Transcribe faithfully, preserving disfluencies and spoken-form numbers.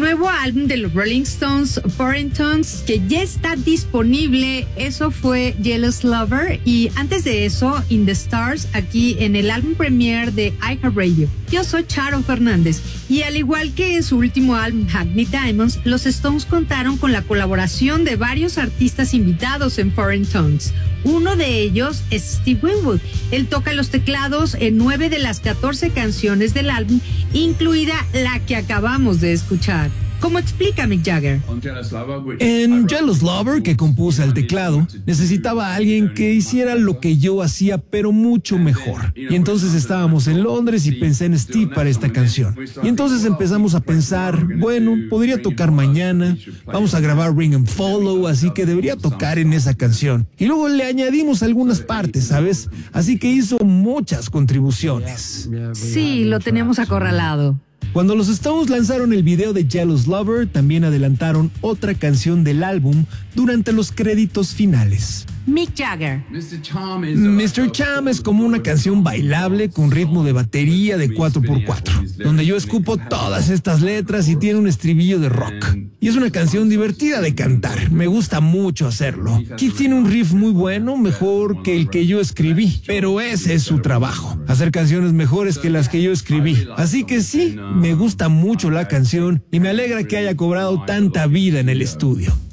nuevo álbum de los Rolling Stones, Foreign Tongues, que ya está disponible. Eso fue Jealous Lover. Y antes de eso, In the Stars, aquí en el álbum premiere de iHeartRadio. Yo soy Charo Fernández. Y al igual que en su último álbum, Hackney Diamonds, los Stones contaron con la colaboración de varios artistas invitados en Foreign Tongues. Uno de ellos es Steve Winwood. Él toca los teclados en nueve de las catorce canciones del álbum, incluida la que acabamos de escuchar. ¿Cómo explica Mick Jagger? En Jealous Lover, que compuse al teclado, necesitaba a alguien que hiciera lo que yo hacía, pero mucho mejor. Y entonces estábamos en Londres y pensé en Steve para esta canción. Y entonces empezamos a pensar, bueno, podría tocar mañana, vamos a grabar Ring and Follow, así que debería tocar en esa canción. Y luego le añadimos algunas partes, ¿sabes? Así que hizo muchas contribuciones. Sí, lo teníamos acorralado. Cuando los Stones lanzaron el video de Jealous Lover, también adelantaron otra canción del álbum durante los créditos finales. Mick Jagger. mister Cham es como una canción bailable con ritmo de batería de cuatro por cuatro, donde yo escupo todas estas letras y tiene un estribillo de rock. Y es una canción divertida de cantar, me gusta mucho hacerlo. Keith tiene un riff muy bueno, mejor que el que yo escribí, pero ese es su trabajo, hacer canciones mejores que las que yo escribí. Así que sí, me gusta mucho la canción y me alegra que haya cobrado tanta vida en el estudio.